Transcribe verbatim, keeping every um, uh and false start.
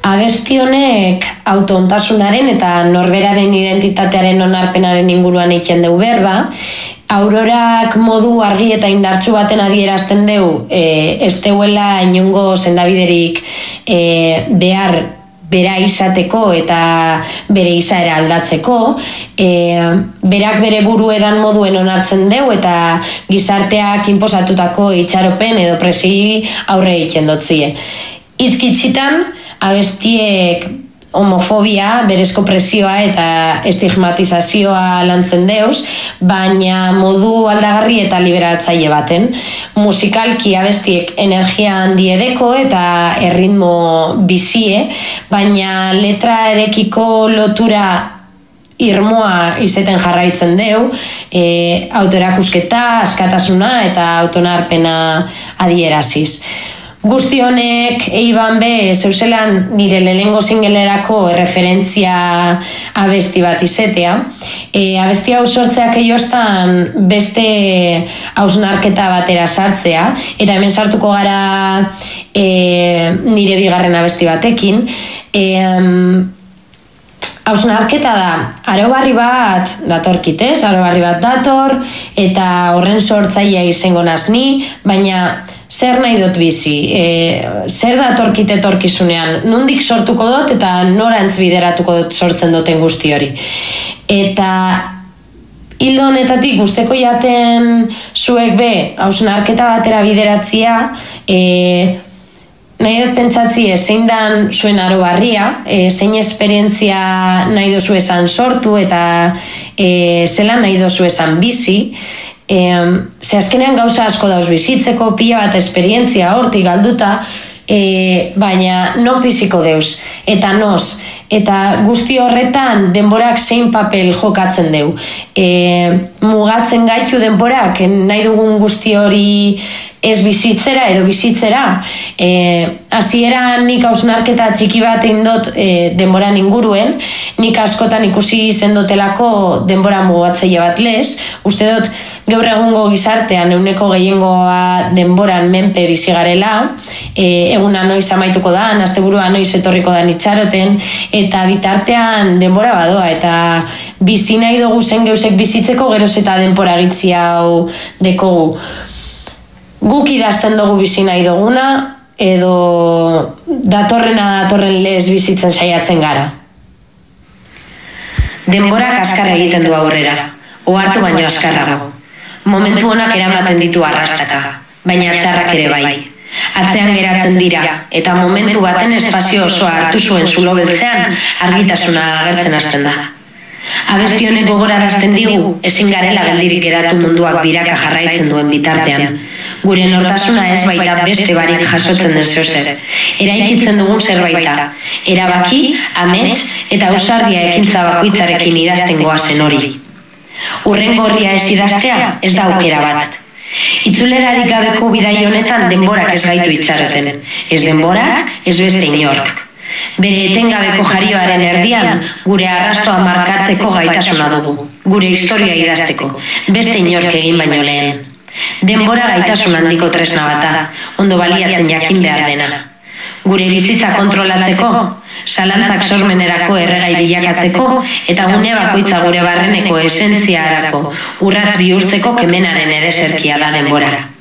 Abesti honek autoontasunaren eta norberaren identitatearen onarpenaren inguruan egiten dugu berba. Aurorak modu argi eta indartsu baten adierazten dugu e, ez deuela inongo sendabiderik e, behar bera izateko eta bere izaera aldatzeko, e, berak bere buru edan moduen onartzen dugu eta gizarteak inposatutako itxaropen edo presi aurre egiten dotzie. Itzkitzitan, abestiek homofobia, berezko presioa eta estigmatizazioa lantzen deuz, baina modu aldagarri eta liberatzaile baten. Musikalki abestiek energia handi edeko eta erritmo bizie, baina letra erekiko lotura irmoa izaten jarraitzen deu, e, autoerakusketa, askatasuna eta autonarpena adieraziz. Guzti honek eiban be zeuzelan nire lehenengo singelerako erreferentzia abesti bat izetea. E, abesti hau sortzeak eiostan beste hausnarketa batera sartzea, eta hemen sartuko gara e, nire bigarren abesti batekin. E, hausnarketa da, aro barri bat datorkit, ez? Aro barri bat dator, eta horren sortzailea izango naz ni, baina zer nahi dut bizi, e, zer datorkit etorkizunean, nondik sortuko dut eta norantz bideratuko dut sortzen duten guzti hori. Eta hildo honetatik gusteko jaten zuek be, hausnarketa batera bideratzia, e, nahi dut pentsatzi zein dan zuen aro barria, e, zein esperientzia nahi dozu esan sortu eta e, zelan nahi dozu esan bizi. E, ze azkenean gauza asko dauz bizitzeko, pila bat esperientzia hortik galduta, e, baina no biziko deuz, eta noz, eta guzti horretan denborak zein papel jokatzen deu. E, mugatzen gaitu denborak, nahi dugun guzti hori ez bizitzera edo bizitzera. E, hasieran nik hausnarketa txiki bat indot e, denboran inguruen, nik askotan ikusi zendotelako denbora mugatzaile bat lez, uste dut gaur egungo gizartean euneko gehiengoa denboran menpe bizigarela, e, eguna noiz amaituko da, asteburua noiz etorriko da itxaroten, eta bitartean denbora badoa, eta bizi nahi dugu zen geusek bizitzeko geroz eta denbora gitzi hau dekogu. Guk idazten dugu bizi nahi duguna, edo datorrena datorren lez bizitzen saiatzen gara. Denborak azkar egiten du aurrera, ohartu baino azkarrago. Momentu honak eramaten ditu arrastaka, baina txarrak ere bai. Atzean geratzen dira, eta momentu baten espazio osoa hartu zuen zulo beltzean argitasuna agertzen hasten da. Abesti honek gogorarazten digu, ezin garela geldirik geratu munduak biraka jarraitzen duen bitartean. Gure nortasuna ez baita beste barik jasotzen den zeozer. Eraikitzen dugun zerbaita, erabaki, amets eta ausardia ekintza bakoitzarekin idazten goazen hori. Urrengo horria ez idaztea ez da aukera bat. Itzulerarik gabeko bidai honetan denborak ez gaitu itxaroten. Ez denborak, ez beste inork. Bere etengabeko jarioaren erdian gure arrastoa markatzeko gaitasuna dugu. Gure historia idazteko, beste inork egin baino lehen. Denbora gaitasun handiko tresna bata, ondo baliatzen jakin behar dena. Gure bizitza kontrolatzeko, zalantzak sormenerako erregai bilakatzeko eta gune bakoitza gure barreneko esentziarako urratz bihurtzeko kemenaren ereserkia da denbora.